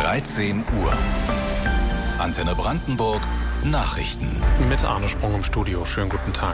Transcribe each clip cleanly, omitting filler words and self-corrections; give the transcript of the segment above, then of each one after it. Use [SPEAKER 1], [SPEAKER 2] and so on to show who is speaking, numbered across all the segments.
[SPEAKER 1] 13 Uhr. Antenne Brandenburg Nachrichten.
[SPEAKER 2] Mit Arne Sprung im Studio. Schönen guten Tag.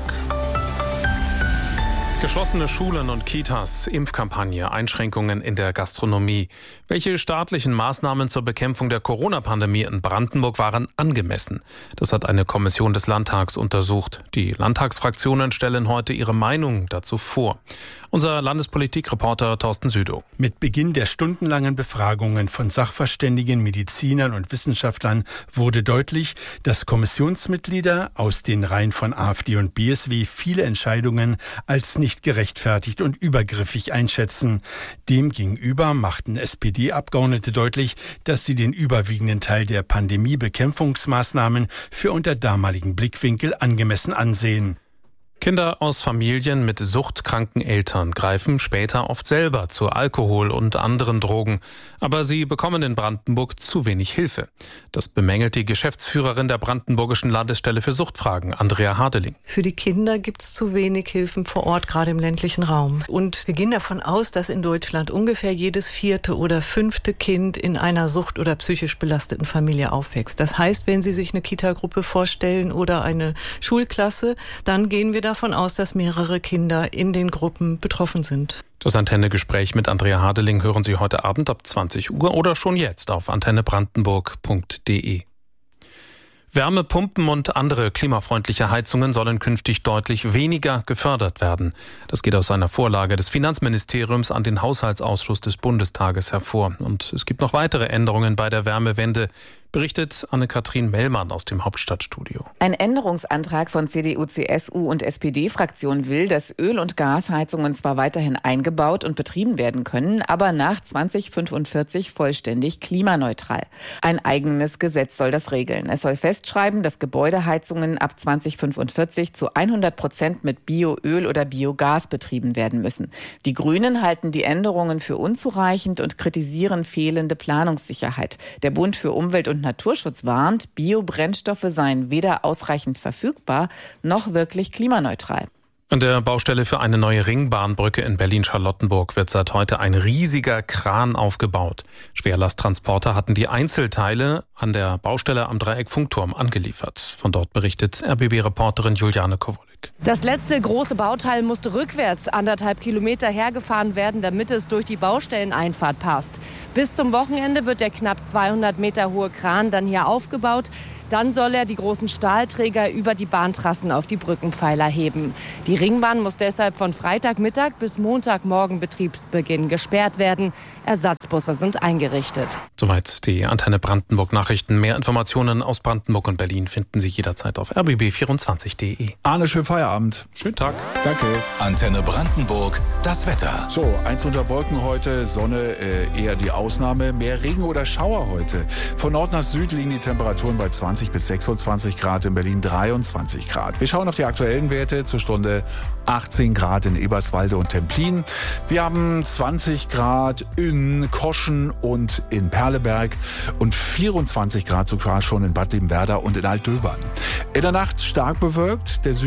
[SPEAKER 2] Geschlossene Schulen und Kitas, Impfkampagne, Einschränkungen in der Gastronomie. Welche staatlichen Maßnahmen zur Bekämpfung der Corona-Pandemie in Brandenburg waren angemessen? Das hat eine Kommission des Landtags untersucht. Die Landtagsfraktionen stellen heute ihre Meinung dazu vor. Unser Landespolitikreporter Thorsten Südow.
[SPEAKER 3] Mit Beginn der stundenlangen Befragungen von Sachverständigen, Medizinern und Wissenschaftlern wurde deutlich, dass Kommissionsmitglieder aus den Reihen von AfD und BSW viele Entscheidungen als nicht gerechtfertigt und übergriffig einschätzen. Demgegenüber machten SPD-Abgeordnete deutlich, dass sie den überwiegenden Teil der Pandemiebekämpfungsmaßnahmen für unter damaligen Blickwinkel angemessen ansehen.
[SPEAKER 2] Kinder aus Familien mit suchtkranken Eltern greifen später oft selber zu Alkohol und anderen Drogen. Aber sie bekommen in Brandenburg zu wenig Hilfe. Das bemängelt die Geschäftsführerin der Brandenburgischen Landesstelle für Suchtfragen, Andrea Hadeling.
[SPEAKER 4] Für die Kinder gibt es zu wenig Hilfen vor Ort, gerade im ländlichen Raum. Und wir gehen davon aus, dass in Deutschland ungefähr jedes 4. oder 5. Kind in einer sucht- oder psychisch belasteten Familie aufwächst. Das heißt, wenn Sie sich eine Kitagruppe vorstellen oder eine Schulklasse, dann gehen wir davon aus, dass mehrere Kinder in den Gruppen betroffen sind.
[SPEAKER 2] Das Antenne-Gespräch mit Andrea Hadeling hören Sie heute Abend ab 20 Uhr oder schon jetzt auf antennebrandenburg.de. Wärmepumpen und andere klimafreundliche Heizungen sollen künftig deutlich weniger gefördert werden. Das geht aus einer Vorlage des Finanzministeriums an den Haushaltsausschuss des Bundestages hervor. Und es gibt noch weitere Änderungen bei der Wärmewende, berichtet Anne-Kathrin Mellmann aus dem Hauptstadtstudio.
[SPEAKER 5] Ein Änderungsantrag von CDU, CSU und SPD-Fraktion will, dass Öl- und Gasheizungen zwar weiterhin eingebaut und betrieben werden können, aber nach 2045 vollständig klimaneutral. Ein eigenes Gesetz soll das regeln. Es soll festschreiben, dass Gebäudeheizungen ab 2045 zu 100% mit Bioöl oder Biogas betrieben werden müssen. Die Grünen halten die Änderungen für unzureichend und kritisieren fehlende Planungssicherheit. Der Bund für Umwelt und Naturschutz warnt, Biobrennstoffe seien weder ausreichend verfügbar noch wirklich klimaneutral.
[SPEAKER 2] An der Baustelle für eine neue Ringbahnbrücke in Berlin-Charlottenburg wird seit heute ein riesiger Kran aufgebaut. Schwerlasttransporter hatten die Einzelteile an der Baustelle am Dreieck-Funkturm angeliefert. Von dort berichtet RBB-Reporterin Juliane Kowalik.
[SPEAKER 6] Das letzte große Bauteil musste rückwärts 1,5 Kilometer hergefahren werden, damit es durch die Baustelleneinfahrt passt. Bis zum Wochenende wird der knapp 200 Meter hohe Kran dann hier aufgebaut. Dann soll er die großen Stahlträger über die Bahntrassen auf die Brückenpfeiler heben. Die Ringbahn muss deshalb von Freitagmittag bis Montagmorgen Betriebsbeginn gesperrt werden. Ersatzbusse sind eingerichtet.
[SPEAKER 2] Soweit die Antenne Brandenburg Nachrichten. Mehr Informationen aus Brandenburg und Berlin finden Sie jederzeit auf rbb24.de.
[SPEAKER 7] Arne, schönen Feierabend.
[SPEAKER 2] Schönen Tag.
[SPEAKER 7] Danke.
[SPEAKER 1] Antenne Brandenburg, das Wetter.
[SPEAKER 7] So, 1 unter Wolken heute, Sonne eher die Ausnahme. Mehr Regen oder Schauer heute. Von Nord nach Süd liegen die Temperaturen bei 20 bis 26 Grad, in Berlin 23 Grad. Wir schauen auf die aktuellen Werte. Zur Stunde 18 Grad in Eberswalde und Templin. Wir haben 20 Grad in Koschen und in Perleberg und 24 Grad sogar schon in Bad Liebenwerda und in Altdöbern. In der Nacht stark bewölkt. Der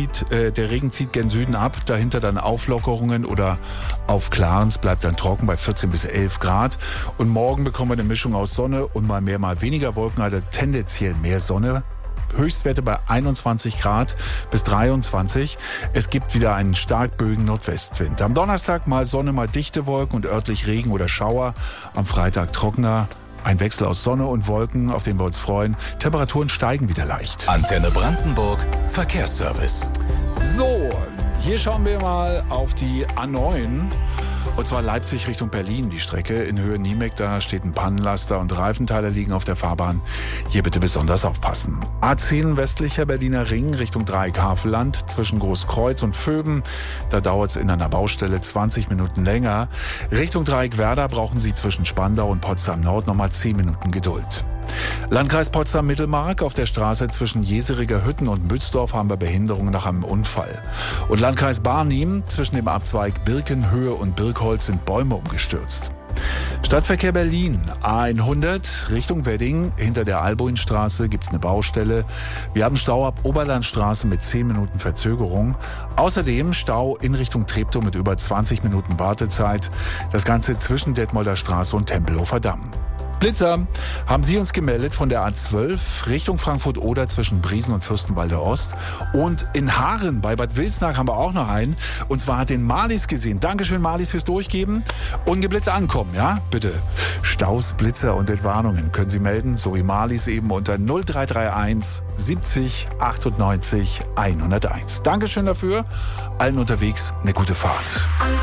[SPEAKER 7] Regen zieht gen Süden ab. Dahinter dann Auflockerungen oder Aufklaren. Es bleibt dann trocken bei 14 bis 11 Grad. Und morgen bekommen wir eine Mischung aus Sonne und mal mehr, mal weniger Wolken, also tendenziell mehr Sonne. Höchstwerte bei 21 Grad bis 23. Es gibt wieder einen stark böigen Nordwestwind. Am Donnerstag mal Sonne, mal dichte Wolken und örtlich Regen oder Schauer. Am Freitag trockener. Ein Wechsel aus Sonne und Wolken, auf den wir uns freuen. Temperaturen steigen wieder leicht.
[SPEAKER 1] Antenne Brandenburg, Verkehrsservice.
[SPEAKER 7] So, hier schauen wir mal auf die A9. Und zwar Leipzig Richtung Berlin, die Strecke in Höhe Niemek. Da steht ein Pannenlaster und Reifenteile liegen auf der Fahrbahn. Hier bitte besonders aufpassen. A10 westlicher Berliner Ring Richtung Dreieck-Havelland zwischen Großkreuz und Vöben. Da dauert es in einer Baustelle 20 Minuten länger. Richtung Dreieck-Werder brauchen Sie zwischen Spandau und Potsdam Nord nochmal 10 Minuten Geduld. Landkreis Potsdam-Mittelmark, auf der Straße zwischen Jeseriger Hütten und Mützdorf haben wir Behinderungen nach einem Unfall. Und Landkreis Barnim, zwischen dem Abzweig Birkenhöhe und Birkholz sind Bäume umgestürzt. Stadtverkehr Berlin, A100 Richtung Wedding. Hinter der Albuinstraße gibt's eine Baustelle. Wir haben Stau ab Oberlandstraße mit 10 Minuten Verzögerung. Außerdem Stau in Richtung Treptow mit über 20 Minuten Wartezeit. Das Ganze zwischen Detmolder Straße und Tempelhofer Damm. Blitzer haben Sie uns gemeldet von der A12 Richtung Frankfurt-Oder zwischen Briesen und Fürstenwalde Ost. Und in Haaren bei Bad Wilsnack haben wir auch noch einen. Und zwar hat den Marlies gesehen. Dankeschön, Marlies, fürs Durchgeben. Ungeblitzt ankommen, ja? Bitte. Staus, Blitzer und Entwarnungen können Sie melden, so wie Marlies eben unter 0331 70 98 101. Dankeschön dafür. Allen unterwegs eine gute Fahrt.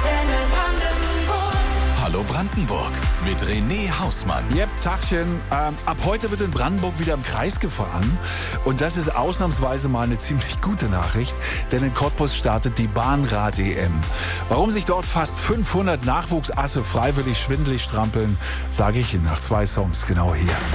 [SPEAKER 1] Hallo Brandenburg mit René Hausmann.
[SPEAKER 7] Yep, Tagchen. Ab heute wird in Brandenburg wieder im Kreis gefahren. Und das ist ausnahmsweise mal eine ziemlich gute Nachricht, denn in Cottbus startet die Bahnrad-EM. Warum sich dort fast 500 Nachwuchsasse freiwillig schwindelig strampeln, sage ich Ihnen nach 2 Songs genau hier.